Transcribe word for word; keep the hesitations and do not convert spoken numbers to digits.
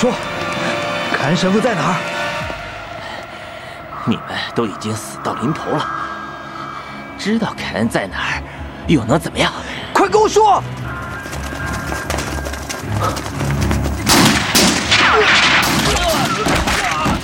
说，凯恩神父在哪儿？ 你们都已经死到临头了，知道凯恩在哪儿，又能怎么样？ 快跟我说！